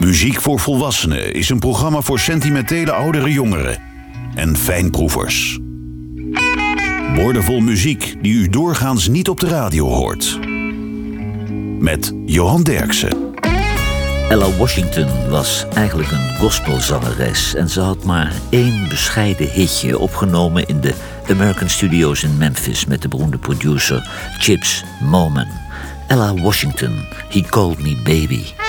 Muziek voor Volwassenen is een programma voor sentimentele oudere jongeren en fijnproevers. Woordenvol muziek die u doorgaans niet op de radio hoort. Met Johan Derksen. Ella Washington was eigenlijk een gospelzangeres en ze had maar 1 bescheiden hitje opgenomen in de American Studios in Memphis met de beroemde producer Chips Moman. Ella Washington, He Called Me Baby.